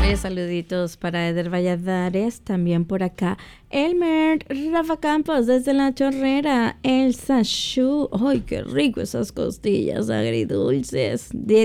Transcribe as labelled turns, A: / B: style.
A: Saluditos para Eder Valladares, también por acá. Elmer, Rafa Campos desde La Chorrera, Elsa Shu. ¡Ay, qué rico esas costillas agridulces!